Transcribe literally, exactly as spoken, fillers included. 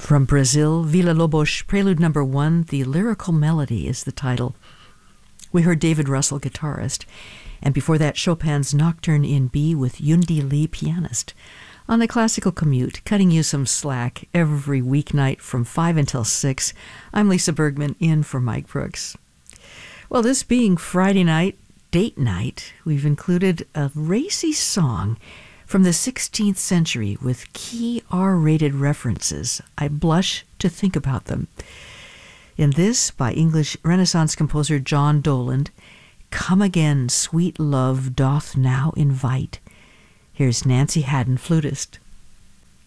From Brazil, Villa-Lobos Prelude Number One, The Lyrical Melody is the title. We heard David Russell, guitarist, and before that Chopin's Nocturne in B with Yundi Lee, pianist. On the Classical Commute, cutting you some slack every weeknight from five until six, I'm Lisa Bergman, in for Mike Brooks. Well, this being Friday night, date night, we've included a racy song from the sixteenth century with key R-rated references. I blush to think about them. In this, by English Renaissance composer John Doland, Come Again, Sweet Love Doth Now Invite. Here's Nancy Haddon, flutist.